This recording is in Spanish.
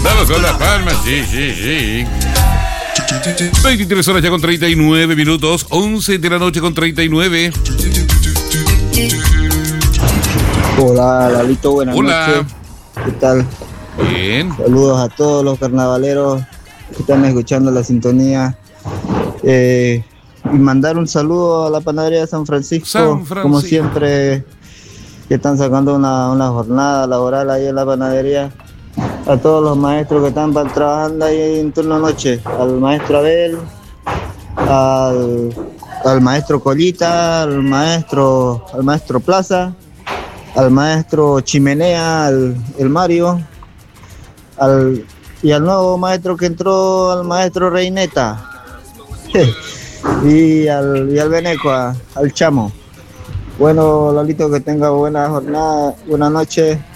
Vamos con las palmas, sí. 23 horas ya con 39 minutos, 11 de la noche con 39. Hola, Lalito, buenas noches. ¿Qué tal? Bien. Saludos a todos los carnavaleros que están escuchando la sintonía. Y mandar un saludo a la panadería de San Francisco. Como siempre, que están sacando una jornada laboral ahí en la panadería. A todos los maestros que están trabajando ahí en turno noche. Al maestro Abel, al maestro Colita, al maestro Plaza, al maestro Chimenea, el Mario, y al nuevo maestro que entró, al maestro Reineta, y al Beneco, al Chamo. Bueno, Lalito, que tenga buena jornada, buena noche.